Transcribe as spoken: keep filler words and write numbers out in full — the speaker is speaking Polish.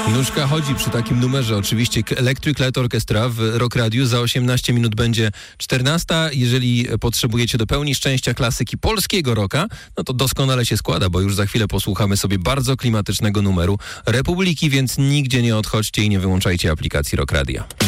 Nóżka chodzi przy takim numerze. Oczywiście Electric Light Orchestra w Rock Radiu. Za osiemnaście minut będzie czternasta. Jeżeli potrzebujecie do pełni szczęścia klasyki polskiego rocka, no to doskonale się składa, bo już za chwilę posłuchamy sobie bardzo klimatycznego numeru Republiki, więc nigdzie nie odchodźcie i nie wyłączajcie aplikacji Rock Radia.